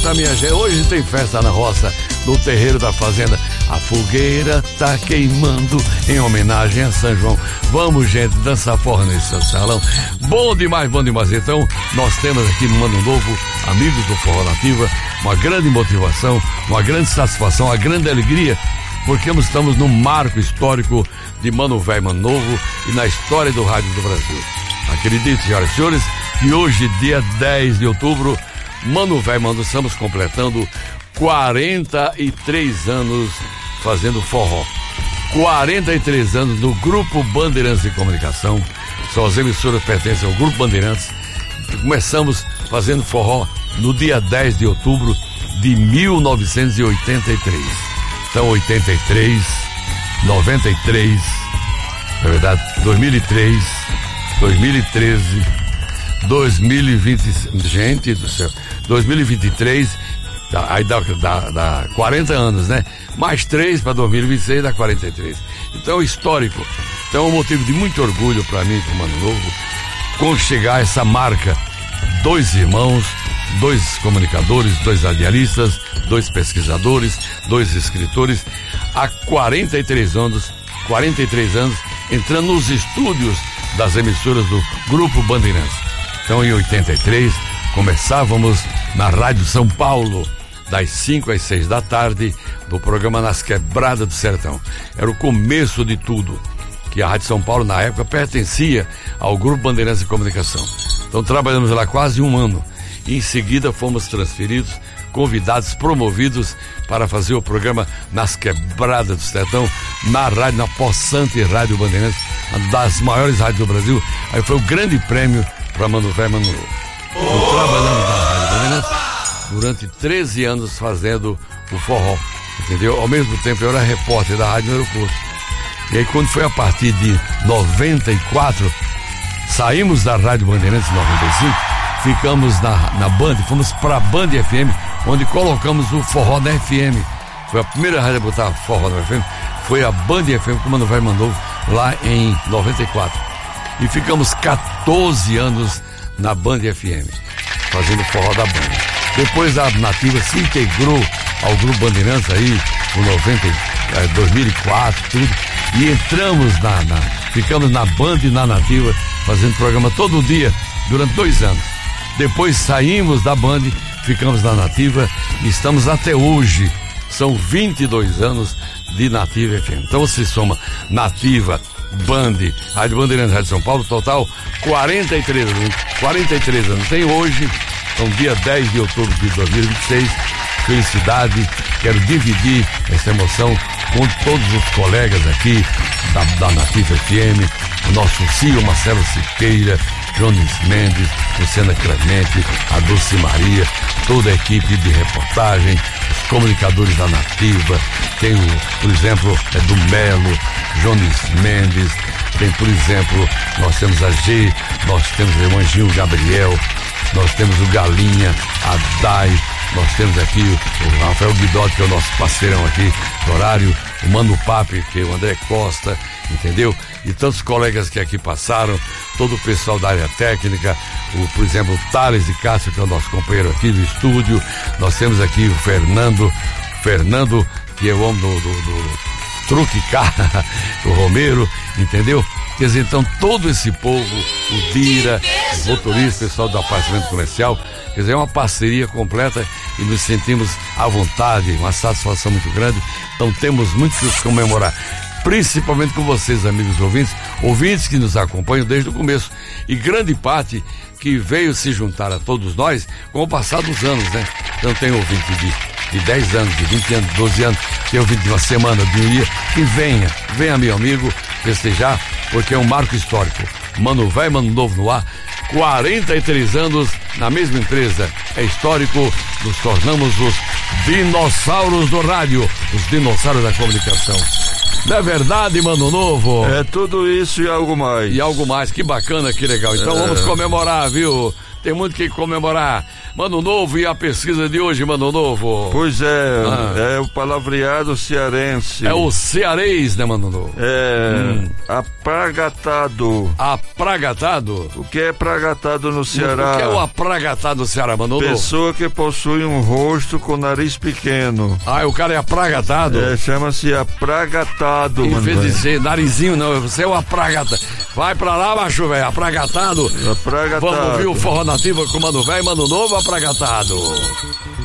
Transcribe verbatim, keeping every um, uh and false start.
festa, minha gente. Hoje tem festa na roça, no terreiro da fazenda. A fogueira tá queimando em homenagem a São João. Vamos, gente, dançar forró nesse salão. Bom demais, bom demais. Então, nós temos aqui no Mano Novo, amigos do Forró Nativa, uma grande motivação, uma grande satisfação, uma grande alegria, porque estamos num marco histórico de Mano Velho, Mano Novo e na história do rádio do Brasil. Acredite, senhoras e senhores, que hoje, dia dez de outubro, Mano Velho, Mano, estamos completando quarenta e três anos fazendo forró. quarenta e três anos no Grupo Bandeirantes de Comunicação. São as emissoras que pertencem ao Grupo Bandeirantes. Começamos fazendo forró no dia dez de outubro de mil novecentos e oitenta e três. Então, oitenta e três, noventa e três, na verdade, dois mil e três, dois mil e treze, dois mil e vinte, gente do céu, dois mil e vinte e três, aí dá, dá, dá quarenta anos, né? Mais três para dois mil e vinte e seis dá quarenta e três. Então, histórico. Então, é um motivo de muito orgulho para mim, como Mano Novo, com chegar essa marca. Dois irmãos, dois comunicadores, dois radialistas, dois pesquisadores, dois escritores, há quarenta e três anos, quarenta e três anos, entrando nos estúdios das emissoras do Grupo Bandeirantes. Então, em oitenta e três, começávamos na Rádio São Paulo, das cinco às seis da tarde, no programa Nas Quebradas do Sertão. Era o começo de tudo, que a Rádio São Paulo, na época, pertencia ao Grupo Bandeirantes de Comunicação. Então, trabalhamos lá quase um ano. E, em seguida, fomos transferidos, convidados, promovidos para fazer o programa Nas Quebradas do Sertão, na rádio, na Possante Rádio Bandeirantes, uma das maiores rádios do Brasil. Aí foi o grande prêmio para Mano Velho, Mano Novo. Então, trabalhamos na Rádio Bandeirantes durante treze anos fazendo o forró, entendeu? Ao mesmo tempo, eu era repórter da Rádio Aeroporto. E aí, quando foi a partir de noventa e quatro, saímos da Rádio Bandeirantes em noventa e cinco, ficamos na, na Band, fomos para a Band F M, onde colocamos o forró na F M. Foi a primeira rádio a botar forró na F M, foi a Band F M, que o Mano Velho mandou lá em noventa e quatro. E ficamos quatorze anos na Band F M, fazendo forró da Band. Depois a Nativa se integrou ao Grupo Bandeirantes aí, com noventa, dois mil e quatro, tudo. E entramos na, na, ficamos na Band e na Nativa, fazendo programa todo dia, durante dois anos. Depois saímos da Band, ficamos na Nativa e estamos até hoje. São vinte e dois anos de Nativa F M. Então você soma Nativa, Band, Rádio Bandeirantes, Rádio São Paulo, total quarenta e três anos. quarenta e três anos. Tem hoje, então dia dez de outubro de dois mil e vinte e seis. Felicidade, quero dividir essa emoção com todos os colegas aqui da, da Nativa F M, o nosso C E O Marcelo Siqueira, Jones Mendes, Luciana Clemente, a Dulce Maria, toda a equipe de reportagem, os comunicadores da Nativa, tem o, por exemplo, Edu Melo, Jones Mendes, tem, por exemplo, nós temos a G, nós temos o Anjinho Gabriel, nós temos o Galinha, a Dai, nós temos aqui o, o Rafael Guidotti, que é o nosso parceirão aqui do horário, o Mano Papi, que é o André Costa, entendeu? E tantos colegas que aqui passaram, todo o pessoal da área técnica, o, por exemplo, o Thales de Castro, que é o nosso companheiro aqui do estúdio, nós temos aqui o Fernando, Fernando, que é o homem do, do, do Truque Carro, o Romero, entendeu? Quer dizer, então, todo esse povo, o Dira, o motorista, o pessoal do apartamento comercial, quer dizer, é uma parceria completa e nos sentimos à vontade, uma satisfação muito grande. Então, temos muito que comemorar, principalmente com vocês, amigos ouvintes, ouvintes que nos acompanham desde o começo, e grande parte que veio se juntar a todos nós com o passar dos anos, né? Então, tem ouvinte de, de dez anos, de vinte anos, de doze anos, tem ouvinte de uma semana, de um dia, que venha, venha, meu amigo, festejar, porque é um marco histórico. Mano Velho, Mano Novo no ar, quarenta e três anos na mesma empresa. É histórico, nos tornamos os dinossauros do rádio, os dinossauros da comunicação. Não é verdade, Mano Novo? É tudo isso e algo mais. E algo mais, que bacana, que legal. Então é. Vamos comemorar, viu? tem muito que comemorar. Mano Novo, e a pesquisa de hoje, Mano Novo? Pois é, ah. é o palavreado cearense. É o cearês, né, Mano Novo? É, hum. apragatado. Apragatado? O que é apragatado no Ceará? O que é o apragatado no Ceará, Mano Novo? Pessoa que possui um rosto com nariz pequeno. Ah, o cara é apragatado? É, chama-se apragatado, em mano. Em vez de ser narizinho, não, você é o apragatado. Vai pra lá, macho, velho, apragatado. Apragatado. Vamos ouvir o Forró Nativa com o Mano Velho, Mano Novo, apragatado.